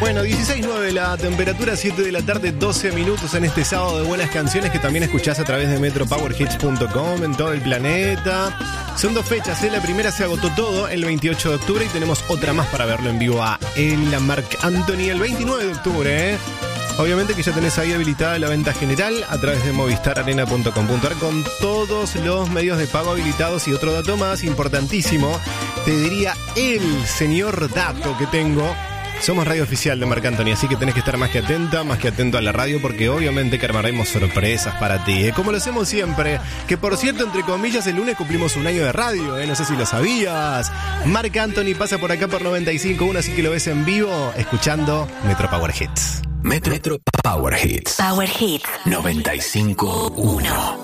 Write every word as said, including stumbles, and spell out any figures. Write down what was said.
Bueno, dieciséis nueve la temperatura, siete de la tarde, doce minutos en este sábado de buenas canciones que también escuchás a través de metro power hits punto com en todo el planeta. Son dos fechas, ¿eh? La primera se agotó todo el veintiocho de octubre y tenemos otra más para verlo en vivo a el Marc Anthony el veintinueve de octubre, ¿eh? Obviamente que ya tenés ahí habilitada la venta general a través de movistar arena punto com punto ar con todos los medios de pago habilitados y otro dato más importantísimo, te diría el señor dato que tengo. Somos radio oficial de Marc Anthony, así que tenés que estar más que atenta, más que atento a la radio, porque obviamente que armaremos sorpresas para ti, ¿eh? Como lo hacemos siempre. Que por cierto, entre comillas, el lunes cumplimos un año de radio, ¿eh? No sé si lo sabías. Marc Anthony pasa por acá por noventa y cinco punto uno, así que lo ves en vivo, escuchando Metro Power Hits. Metro, Metro Power Hits. Power Hits noventa y cinco punto uno.